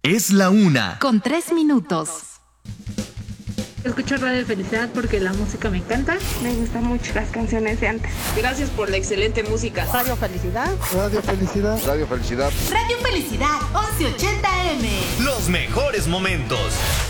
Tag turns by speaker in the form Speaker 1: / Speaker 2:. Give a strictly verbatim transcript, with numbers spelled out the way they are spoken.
Speaker 1: Es la una.
Speaker 2: Con tres minutos.
Speaker 3: Escucho Radio Felicidad porque la música me encanta.
Speaker 4: Me gustan mucho las canciones de antes.
Speaker 5: Gracias por la excelente música.
Speaker 6: Radio Felicidad.
Speaker 7: Radio Felicidad.
Speaker 8: Radio Felicidad.
Speaker 2: Radio Felicidad, once ochenta A M.
Speaker 1: Los mejores momentos.